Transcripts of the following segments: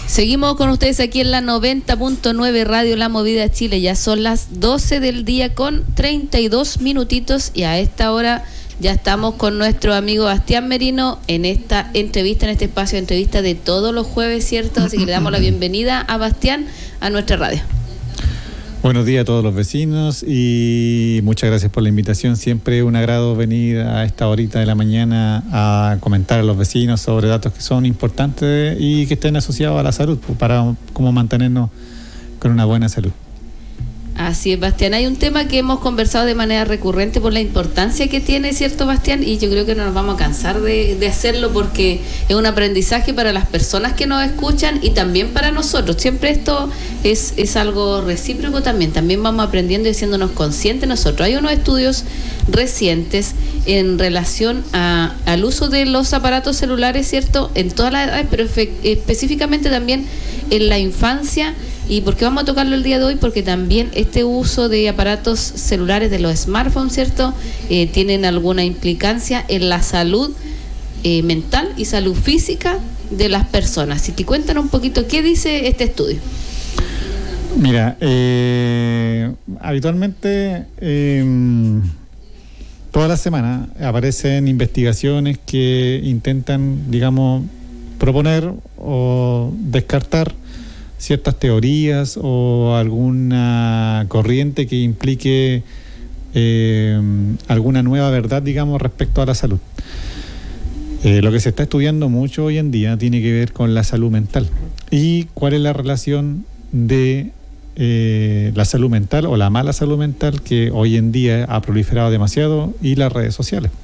Seguimos con ustedes aquí en la 90.9 Radio La Movida Chile. Ya son las 12 del día con 32 minutitos y a esta hora ya estamos con nuestro amigo Bastián Merino en esta entrevista, en este espacio de entrevista de todos los jueves, ¿cierto? Así que le damos la bienvenida a Bastián a nuestra radio. Buenos días a todos los vecinos y muchas gracias por la invitación. Siempre un agrado venir a esta horita de la mañana a comentar a los vecinos sobre datos que son importantes y que estén asociados a la salud, para cómo mantenernos con una buena salud. Así es, Bastián. Hay un tema que hemos conversado de manera recurrente por la importancia que tiene, ¿cierto, Bastián? Y yo creo que no nos vamos a cansar de hacerlo porque es un aprendizaje para las personas que nos escuchan y también para nosotros. Siempre esto es algo recíproco también. También vamos aprendiendo y haciéndonos conscientes nosotros. Hay unos estudios recientes en relación al uso de los aparatos celulares, ¿cierto? En todas las edades, pero específicamente también en la infancia. ¿Y por qué vamos a tocarlo el día de hoy? Porque también este uso de aparatos celulares, de los smartphones, ¿cierto? Tienen alguna implicancia en la salud mental y salud física de las personas. Así que cuéntanos un poquito, ¿qué dice este estudio? Mira, habitualmente toda la semana aparecen investigaciones que intentan, digamos, proponer o descartar ciertas teorías o alguna corriente que implique alguna nueva verdad, digamos, respecto a la salud. Lo que se está estudiando mucho hoy en día tiene que ver con la salud mental y cuál es la relación de la salud mental o la mala salud mental que hoy en día ha proliferado demasiado y las redes sociales.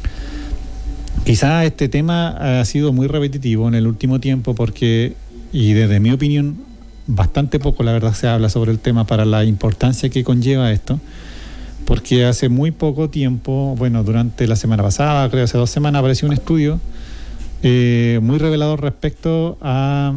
Quizás este tema ha sido muy repetitivo en el último tiempo porque, y desde mi opinión, bastante poco, la verdad, se habla sobre el tema para la importancia que conlleva esto, porque hace muy poco tiempo, bueno, durante la semana pasada, creo hace 2 semanas, apareció un estudio muy revelador respecto a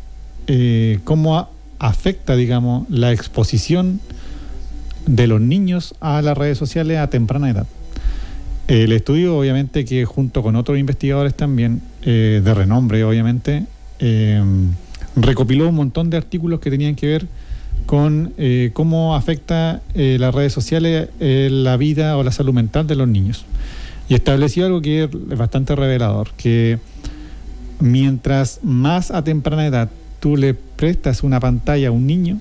cómo afecta, digamos, la exposición de los niños a las redes sociales a temprana edad. El estudio, obviamente, que junto con otros investigadores también, de renombre, obviamente, recopiló un montón de artículos que tenían que ver con cómo afecta las redes sociales la vida o la salud mental de los niños. Y estableció algo que es bastante revelador, que mientras más a temprana edad tú le prestas una pantalla a un niño,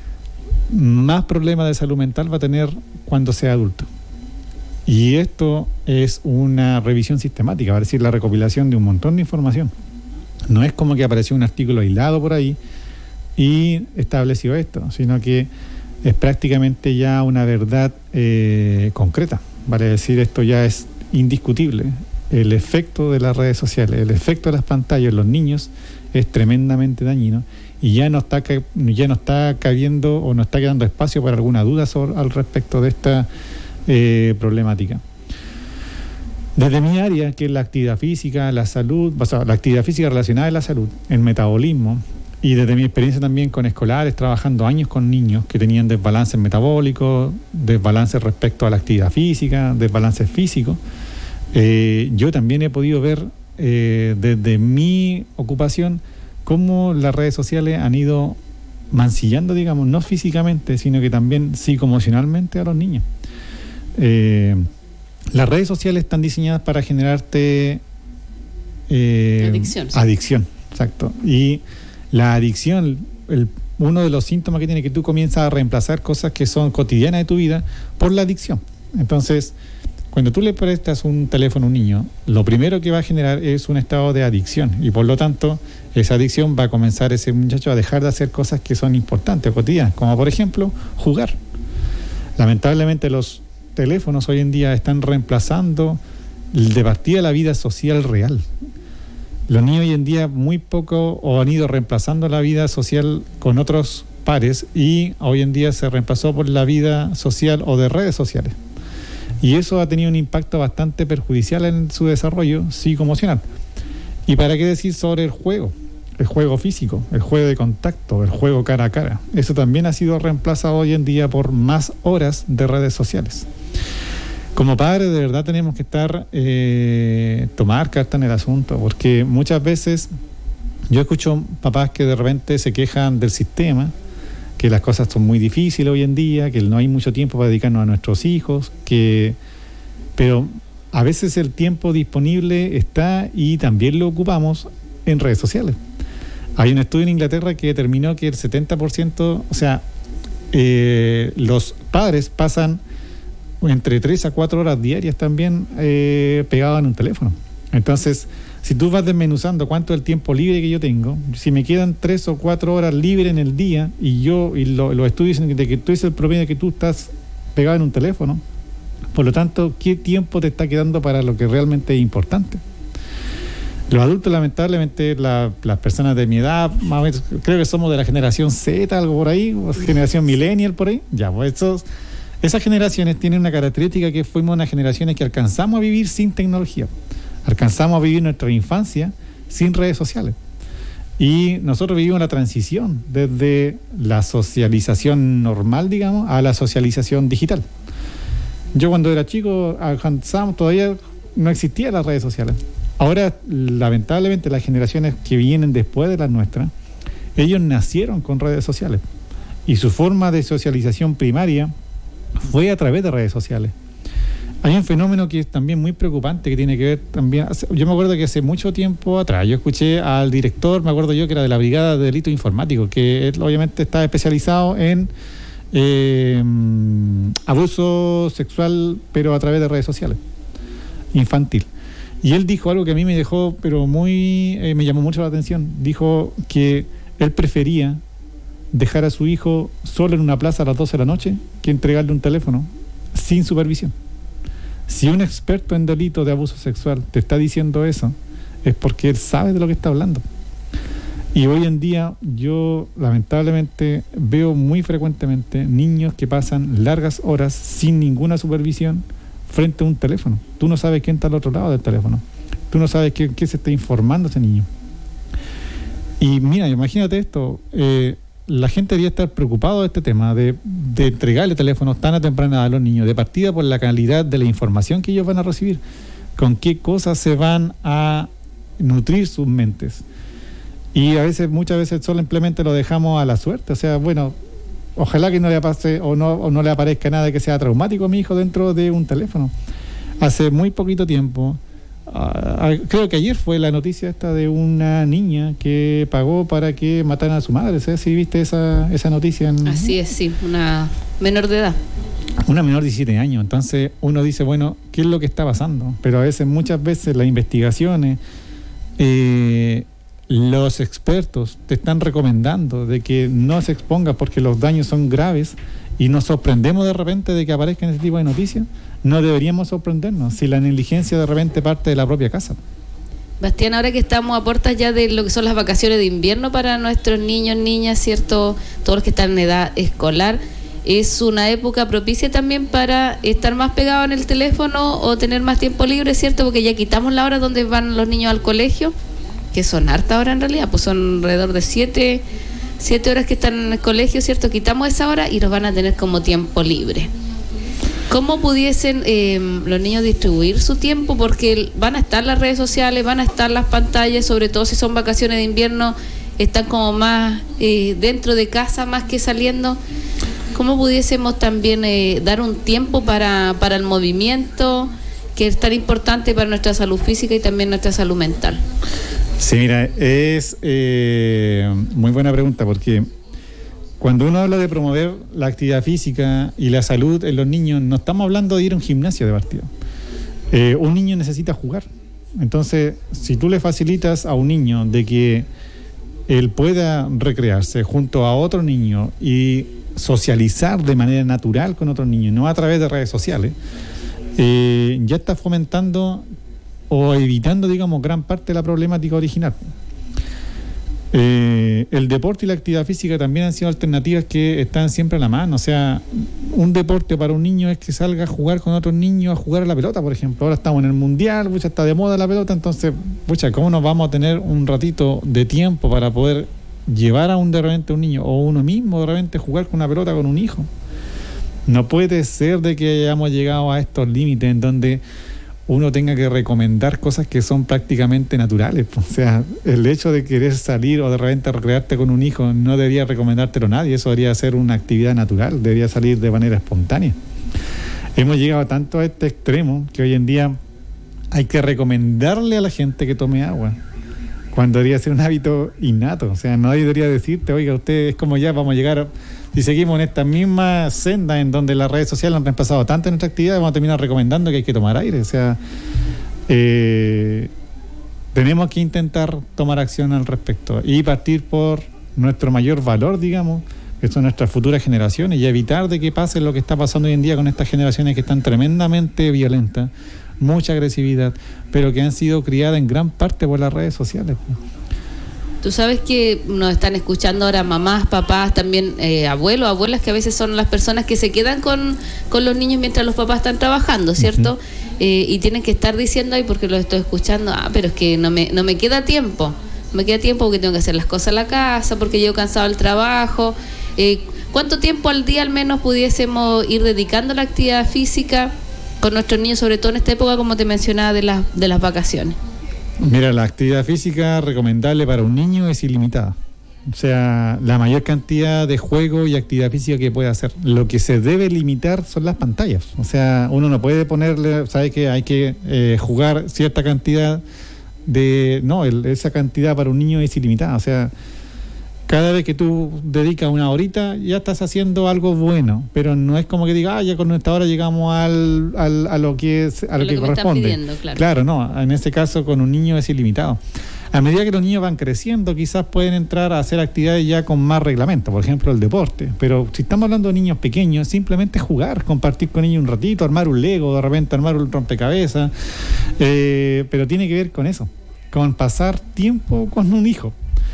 más problemas de salud mental va a tener cuando sea adulto. Y esto es una revisión sistemática, va a decir la recopilación de un montón de información. No es como que apareció un artículo aislado por ahí y estableció esto, sino que es prácticamente ya una verdad concreta. Vale decir, esto ya es indiscutible. El efecto de las redes sociales, el efecto de las pantallas en los niños es tremendamente dañino y ya no está cabiendo o no está quedando espacio para alguna duda al respecto de esta problemática. Desde mi área, que es la actividad física, la salud, o sea, la actividad física relacionada a la salud, el metabolismo, y desde mi experiencia también con escolares, trabajando años con niños que tenían desbalances metabólicos, desbalances respecto a la actividad física, desbalances físicos, yo también he podido ver desde mi ocupación cómo las redes sociales han ido mancillando, digamos, no físicamente, sino que también psicoemocionalmente a los niños. Las redes sociales están diseñadas para generarte adicción, exacto. Y la adicción, uno de los síntomas que tiene que tú comienzas a reemplazar cosas que son cotidianas de tu vida por la adicción. Entonces, cuando tú le prestas un teléfono a un niño, lo primero que va a generar es un estado de adicción y por lo tanto esa adicción va a comenzar ese muchacho a dejar de hacer cosas que son importantes o cotidianas, como por ejemplo jugar. Lamentablemente los teléfonos hoy en día están reemplazando de partida la vida social real. Los niños hoy en día muy poco o han ido reemplazando la vida social con otros pares y hoy en día se reemplazó por la vida social o de redes sociales. Y eso ha tenido un impacto bastante perjudicial en su desarrollo psicoemocional. ¿Y para qué decir sobre el juego físico, el juego de contacto, el juego cara a cara? Eso también ha sido reemplazado hoy en día por más horas de redes sociales. Como padres, de verdad tenemos que tomar carta en el asunto, porque muchas veces Yo escucho papás que de repente se quejan del sistema, que las cosas son muy difíciles hoy en día, que no hay mucho tiempo para dedicarnos a nuestros hijos, pero a veces el tiempo disponible está y también lo ocupamos en redes sociales. Hay un estudio en Inglaterra que determinó que el 70%, o sea, los padres pasan entre 3 a 4 horas diarias también pegados en un teléfono. Entonces, si tú vas desmenuzando cuánto es el tiempo libre que yo tengo, si me quedan 3 o 4 horas libres en el día y los estudios dicen de que tú es el promedio de que tú estás pegado en un teléfono, por lo tanto, ¿qué tiempo te está quedando para lo que realmente es importante? Los adultos, lamentablemente, las personas de mi edad, más o menos, creo que somos de la generación Z, algo por ahí, o generación millennial por ahí, ya, pues esas generaciones tienen una característica que fuimos unas generaciones que alcanzamos a vivir sin tecnología. Alcanzamos a vivir nuestra infancia sin redes sociales. Y nosotros vivimos la transición desde la socialización normal, digamos, a la socialización digital. Yo cuando era chico, alcanzamos, todavía no existían las redes sociales. Ahora, lamentablemente, las generaciones que vienen después de las nuestras, ellos nacieron con redes sociales. Y su forma de socialización primaria fue a través de redes sociales. Hay un fenómeno que es también muy preocupante, que tiene que ver también... Yo me acuerdo que hace mucho tiempo atrás, yo escuché al director, me acuerdo yo, que era de la Brigada de Delitos Informáticos, que él obviamente está especializado en abuso sexual, pero a través de redes sociales, infantil. Y él dijo algo que a mí me dejó, pero me llamó mucho la atención. Dijo que él prefería dejar a su hijo solo en una plaza a las 12 de la noche que entregarle un teléfono sin supervisión. Si un experto en delito de abuso sexual te está diciendo eso, es porque él sabe de lo que está hablando. Y hoy en día yo lamentablemente veo muy frecuentemente niños que pasan largas horas sin ninguna supervisión frente a un teléfono. Tú no sabes quién está al otro lado del teléfono. Tú no sabes qué se está informando ese niño. Y mira, imagínate esto, la gente debería estar preocupado de este tema, de entregarle teléfonos tan a temprana edad a los niños, de partida por la calidad de la información que ellos van a recibir, con qué cosas se van a nutrir sus mentes. Y muchas veces simplemente lo dejamos a la suerte. O sea, bueno, ojalá que no le pase o no le aparezca nada que sea traumático a mi hijo dentro de un teléfono. Hace muy poquito tiempo, creo que ayer fue la noticia esta de una niña que pagó para que mataran a su madre. ¿Sabes si viste esa noticia? Así es, sí, una menor de edad. Una menor de 17 años. Entonces uno dice, bueno, ¿qué es lo que está pasando? Pero muchas veces las investigaciones, los expertos te están recomendando de que no se exponga porque los daños son graves, y nos sorprendemos de repente de que aparezcan ese tipo de noticias. No deberíamos sorprendernos si la negligencia de repente parte de la propia casa. Bastián, ahora que estamos a puertas ya de lo que son las vacaciones de invierno para nuestros niños, niñas, ¿cierto? Todos los que están en edad escolar, ¿es una época propicia también para estar más pegado en el teléfono o tener más tiempo libre, ¿cierto? Porque ya quitamos la hora donde van los niños al colegio, que son harta hora en realidad, pues son alrededor de 7 horas que están en el colegio, ¿cierto? Quitamos esa hora y los van a tener como tiempo libre. ¿Cómo pudiesen los niños distribuir su tiempo? Porque van a estar las redes sociales, van a estar las pantallas, sobre todo si son vacaciones de invierno, están como más dentro de casa más que saliendo. ¿Cómo pudiésemos también dar un tiempo para el movimiento, que es tan importante para nuestra salud física y también nuestra salud mental? Sí, mira, es muy buena pregunta, porque cuando uno habla de promover la actividad física y la salud en los niños, no estamos hablando de ir a un gimnasio de partida. Un niño necesita jugar. Entonces, si tú le facilitas a un niño de que él pueda recrearse junto a otro niño y socializar de manera natural con otros niños, no a través de redes sociales, ya está fomentando o evitando, digamos, gran parte de la problemática original. El deporte y la actividad física también han sido alternativas que están siempre a la mano. O sea, un deporte para un niño es que salga a jugar con otros niños, a jugar a la pelota, por ejemplo. Ahora estamos en el mundial, está de moda la pelota, entonces, ¿cómo nos vamos a tener un ratito de tiempo para poder llevar de repente a un niño o uno mismo de repente jugar con una pelota con un hijo? No puede ser de que hayamos llegado a estos límites en donde uno tenga que recomendar cosas que son prácticamente naturales. O sea, el hecho de querer salir o de repente recrearte con un hijo no debería recomendártelo nadie, eso debería ser una actividad natural, debería salir de manera espontánea. Hemos llegado tanto a este extremo que hoy en día hay que recomendarle a la gente que tome agua, cuando debería ser un hábito innato. O sea, nadie debería decirte, oiga, usted es como ya, vamos a llegar, si seguimos en esta misma senda en donde las redes sociales han reemplazado tanto en nuestra actividad, vamos a terminar recomendando que hay que tomar aire. O sea, tenemos que intentar tomar acción al respecto y partir por nuestro mayor valor, digamos, que son nuestras futuras generaciones, y evitar de que pase lo que está pasando hoy en día con estas generaciones que están tremendamente violentas, mucha agresividad, pero que han sido criadas en gran parte por las redes sociales. Tú sabes que nos están escuchando ahora mamás, papás, también abuelos, abuelas, que a veces son las personas que se quedan con los niños mientras los papás están trabajando, ¿cierto? Y tienen que estar diciendo, ay, porque lo estoy escuchando, pero es que no me queda tiempo. No me queda tiempo porque tengo que hacer las cosas en la casa, porque llego cansado del trabajo. ¿Cuánto tiempo al día al menos pudiésemos ir dedicando a la actividad física con nuestros niños, sobre todo en esta época, como te mencionaba, de las vacaciones? Mira, la actividad física recomendable para un niño es ilimitada. O sea, la mayor cantidad de juego y actividad física que puede hacer. Lo que se debe limitar son las pantallas. O sea, uno no puede ponerle, sabe que hay que jugar cierta cantidad de... No, esa cantidad para un niño es ilimitada. O sea, cada vez que tú dedicas una horita ya estás haciendo algo bueno, pero no es como que diga, ya con esta hora llegamos a lo que corresponde. Pidiendo, claro, no, en ese caso con un niño es ilimitado. A medida que los niños van creciendo, quizás pueden entrar a hacer actividades ya con más reglamento, por ejemplo el deporte, pero si estamos hablando de niños pequeños, simplemente jugar, compartir con ellos un ratito, armar un Lego, de repente armar un rompecabezas, pero tiene que ver con eso, con pasar tiempo con un hijo.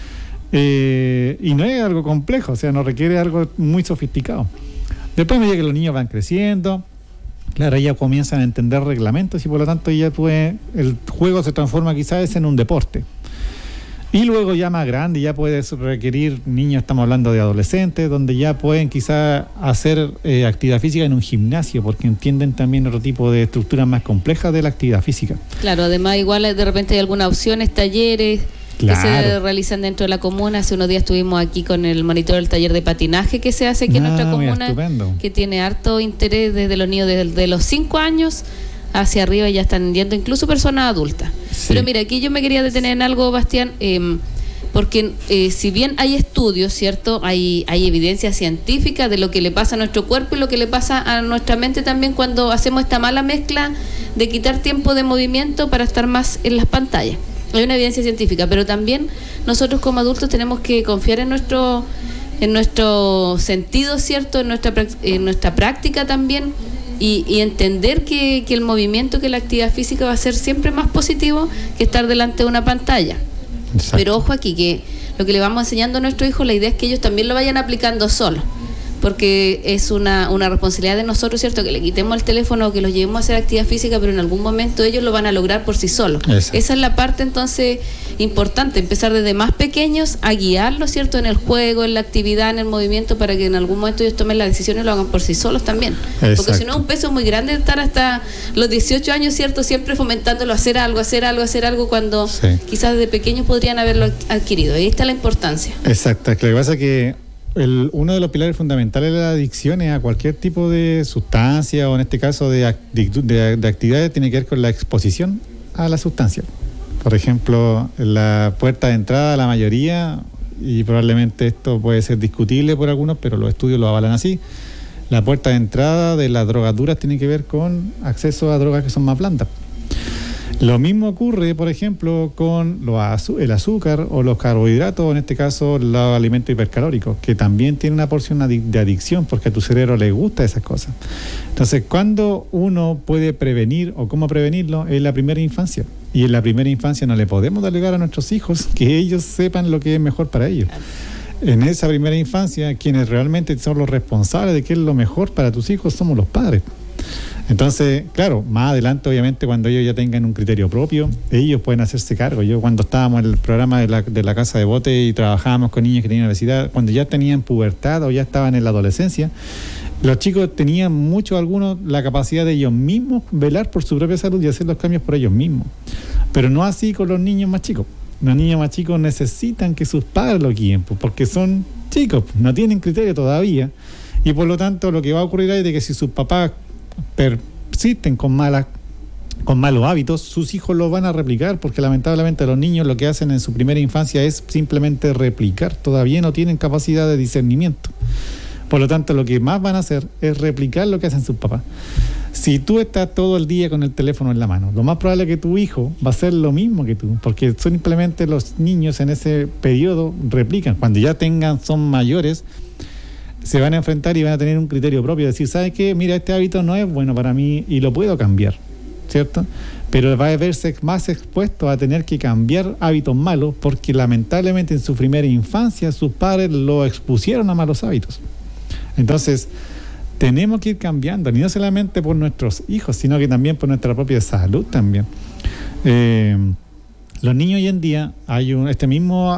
Y no es algo complejo, o sea, no requiere algo muy sofisticado. Después, a medida que los niños van creciendo, claro, ya comienzan a entender reglamentos y por lo tanto ya el juego se transforma quizás en un deporte. Y luego ya más grande ya puedes requerir, niños, estamos hablando de adolescentes, donde ya pueden quizás hacer actividad física en un gimnasio, porque entienden también otro tipo de estructuras más complejas de la actividad física. Claro, además igual de repente hay algunas opciones, talleres... Claro. Que se realizan dentro de la comuna. Hace unos días estuvimos aquí con el monitor del taller de patinaje que se hace aquí en nuestra comuna, estupendo. Que tiene harto interés desde los niños desde los 5 años hacia arriba, ya están yendo incluso personas adultas. Sí. Pero mira, aquí yo me quería detener en algo, Bastián, porque si bien hay estudios, ¿cierto? Hay evidencia científica de lo que le pasa a nuestro cuerpo y lo que le pasa a nuestra mente también cuando hacemos esta mala mezcla de quitar tiempo de movimiento para estar más en las pantallas. Hay una evidencia científica, pero también nosotros como adultos tenemos que confiar en nuestro sentido, ¿cierto? En nuestra práctica también y entender que el movimiento, que la actividad física va a ser siempre más positivo que estar delante de una pantalla. Exacto. Pero ojo aquí, que lo que le vamos enseñando a nuestros hijos, la idea es que ellos también lo vayan aplicando solos, porque es una responsabilidad de nosotros, ¿cierto? Que le quitemos el teléfono, que los llevemos a hacer actividad física, pero en algún momento ellos lo van a lograr por sí solos. Esa es la parte entonces importante, empezar desde más pequeños a guiarlos, ¿cierto? En el juego, en la actividad, en el movimiento, para que en algún momento ellos tomen las decisiones y lo hagan por sí solos también. Exacto. Porque si no es un peso muy grande estar hasta los 18 años, ¿cierto? Siempre fomentándolo a hacer algo cuando quizás desde pequeños podrían haberlo adquirido. Ahí está la importancia. Exacto, lo que pasa es que uno de los pilares fundamentales de la adicción a cualquier tipo de sustancia, o en este caso de actividades, tiene que ver con la exposición a la sustancia. Por ejemplo, la puerta de entrada, la mayoría, y probablemente esto puede ser discutible por algunos, pero los estudios lo avalan así, la puerta de entrada de las drogas duras tiene que ver con acceso a drogas que son más blandas. Lo mismo ocurre, por ejemplo, con el azúcar o los carbohidratos, en este caso los alimentos hipercalóricos, que también tienen una porción de adicción, porque a tu cerebro le gusta esas cosas. Entonces, ¿cuándo uno puede prevenir o cómo prevenirlo? En la primera infancia. Y en la primera infancia no le podemos delegar a nuestros hijos que ellos sepan lo que es mejor para ellos. En esa primera infancia, quienes realmente son los responsables de qué es lo mejor para tus hijos somos los padres. Entonces, claro, más adelante, obviamente, cuando ellos ya tengan un criterio propio, ellos pueden hacerse cargo. Yo cuando estábamos en el programa de la Casa de Bote y trabajábamos con niños que tenían obesidad, cuando ya tenían pubertad o ya estaban en la adolescencia, los chicos tenían algunos, la capacidad de ellos mismos velar por su propia salud y hacer los cambios por ellos mismos. Pero no así con los niños más chicos. Los niños más chicos necesitan que sus padres los guíen, porque son chicos, no tienen criterio todavía. Y por lo tanto, lo que va a ocurrir es de que si sus papás persisten con malos hábitos, sus hijos lo van a replicar, porque lamentablemente los niños lo que hacen en su primera infancia es simplemente replicar, todavía no tienen capacidad de discernimiento. Por lo tanto, lo que más van a hacer es replicar lo que hacen sus papás. Si tú estás todo el día con el teléfono en la mano, lo más probable es que tu hijo va a hacer lo mismo que tú, porque simplemente los niños en ese periodo replican. Cuando ya son mayores, se van a enfrentar y van a tener un criterio propio, decir, ¿sabes qué? Mira, este hábito no es bueno para mí y lo puedo cambiar, ¿cierto? Pero va a verse más expuesto a tener que cambiar hábitos malos, porque lamentablemente en su primera infancia sus padres lo expusieron a malos hábitos. Entonces, tenemos que ir cambiando, y no solamente por nuestros hijos, sino que también por nuestra propia salud también. Los niños hoy en día, este mismo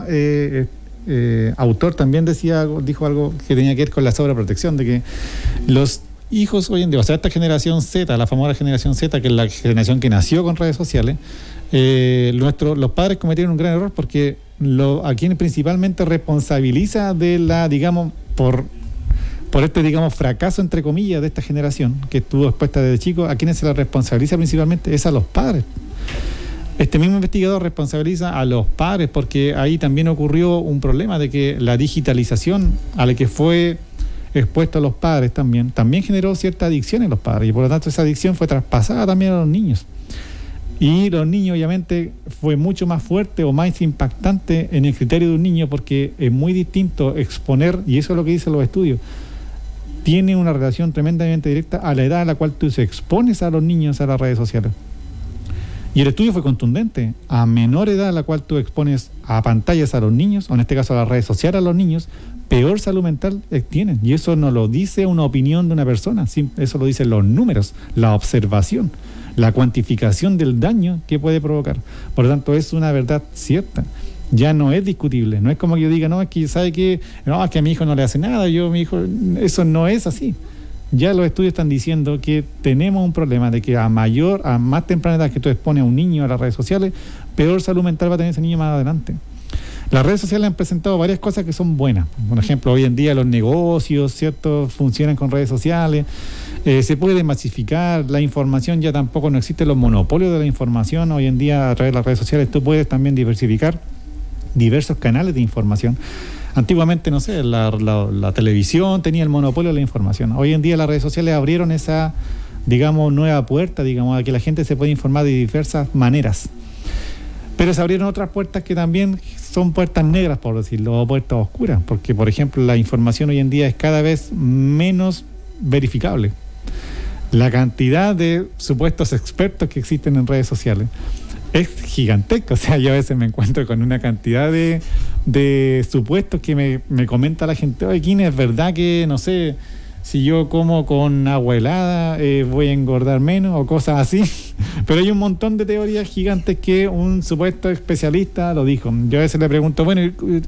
autor también dijo algo que tenía que ver con la sobreprotección, de que los hijos hoy en día, o sea, esta generación Z, la famosa generación Z, que es la generación que nació con redes sociales, los padres cometieron un gran error, porque a quien principalmente responsabiliza de la, digamos, por este, digamos, fracaso, entre comillas, de esta generación que estuvo expuesta desde chico, a quienes se la responsabiliza principalmente es a los padres. Este mismo investigador responsabiliza a los padres, porque ahí también ocurrió un problema de que la digitalización a la que fue expuesto a los padres también generó cierta adicción en los padres, y por lo tanto esa adicción fue traspasada también a los niños. Y los niños, obviamente, fue mucho más fuerte o más impactante en el criterio de un niño, porque es muy distinto exponer, y eso es lo que dicen los estudios, tiene una relación tremendamente directa a la edad a la cual tú se expones a los niños a las redes sociales. Y el estudio fue contundente. A menor edad a la cual tú expones a pantallas a los niños, o en este caso a las redes sociales a los niños, peor salud mental tienen. Y eso no lo dice una opinión de una persona, eso lo dicen los números, la observación, la cuantificación del daño que puede provocar. Por lo tanto, es una verdad cierta. Ya no es discutible. No es como que yo diga, no, es que sabe que no, es que a mi hijo no le hace nada, mi hijo, eso no es así. Ya los estudios están diciendo que tenemos un problema de que a más temprana edad que tú expones a un niño a las redes sociales, peor salud mental va a tener ese niño más adelante. Las redes sociales han presentado varias cosas que son buenas. Por ejemplo, hoy en día los negocios, ¿cierto?, funcionan con redes sociales. Se puede masificar la información, ya tampoco no existen los monopolios de la información. Hoy en día, a través de las redes sociales, tú puedes también diversificar diversos canales de información. Antiguamente, no sé, la televisión tenía el monopolio de la información. Hoy en día las redes sociales abrieron esa, digamos, nueva puerta, digamos, a que la gente se puede informar de diversas maneras. Pero se abrieron otras puertas que también son puertas negras, por decirlo, o puertas oscuras, porque, por ejemplo, la información hoy en día es cada vez menos verificable. La cantidad de supuestos expertos que existen en redes sociales es gigantesca. O sea, yo a veces me encuentro con una cantidad de supuestos que me comenta la gente, oye, ¿quién es verdad que, no sé, si yo como con agua helada voy a engordar menos o cosas así? Pero hay un montón de teorías gigantes que un supuesto especialista lo dijo. Yo a veces le pregunto, bueno,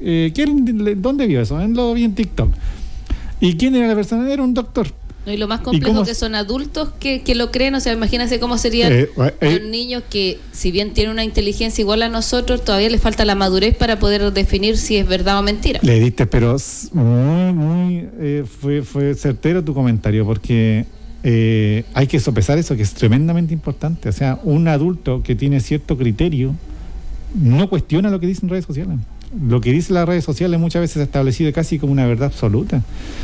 ¿dónde vio eso? Lo vi en TikTok. ¿Y quién era la persona? Era un doctor. No, y lo más complejo que son adultos que lo creen. O sea, imagínense cómo serían los niños que, si bien tienen una inteligencia igual a nosotros, todavía les falta la madurez para poder definir si es verdad o mentira. Le diste, pero fue certero tu comentario, porque hay que sopesar eso, que es tremendamente importante. O sea, un adulto que tiene cierto criterio no cuestiona lo que dicen redes sociales. Lo que dicen las redes sociales muchas veces es establecido casi como una verdad absoluta.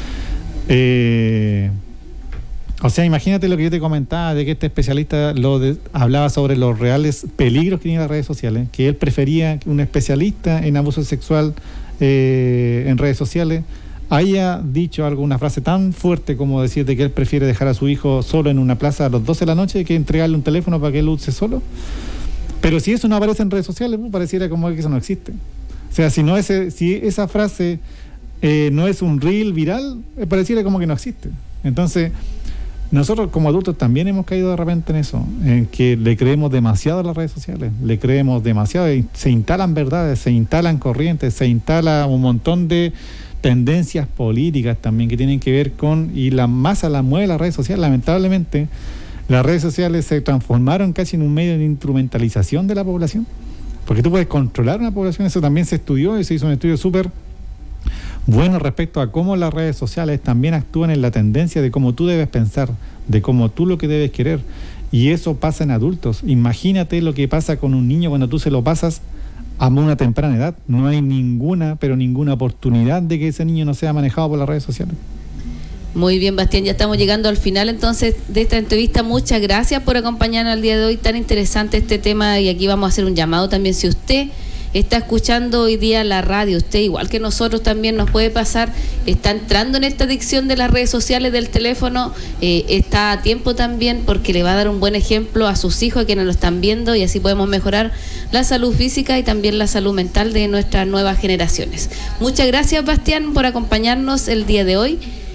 O sea, imagínate lo que yo te comentaba, de que este especialista hablaba sobre los reales peligros que tienen las redes sociales, que él prefería que un especialista en abuso sexual en redes sociales haya dicho una frase tan fuerte como decirte que él prefiere dejar a su hijo solo en una plaza a las 12 de la noche que entregarle un teléfono para que él use solo. Pero si eso no aparece en redes sociales, pareciera como que eso no existe. O sea, si esa frase no es un reel viral, pareciera como que no existe. Entonces, nosotros como adultos también hemos caído de repente en eso, en que le creemos demasiado a las redes sociales, le creemos demasiado, se instalan verdades, se instalan corrientes, se instala un montón de tendencias políticas también que tienen que ver con, y la masa la mueve las redes sociales. Lamentablemente las redes sociales se transformaron casi en un medio de instrumentalización de la población, porque tú puedes controlar una población. Eso también se estudió y se hizo un estudio súper bueno respecto a cómo las redes sociales también actúan en la tendencia de cómo tú debes pensar, de cómo tú lo que debes querer, y eso pasa en adultos. Imagínate lo que pasa con un niño cuando tú se lo pasas a una temprana edad. No hay ninguna oportunidad de que ese niño no sea manejado por las redes sociales. Muy bien, Bastián, ya estamos llegando al final entonces de esta entrevista. Muchas gracias por acompañarnos al día de hoy, tan interesante este tema, y aquí vamos a hacer un llamado también. Si usted está escuchando hoy día la radio, usted igual que nosotros también nos puede pasar, está entrando en esta adicción de las redes sociales, del teléfono, está a tiempo también, porque le va a dar un buen ejemplo a sus hijos, a quienes lo están viendo, y así podemos mejorar la salud física y también la salud mental de nuestras nuevas generaciones. Muchas gracias, Bastián, por acompañarnos el día de hoy.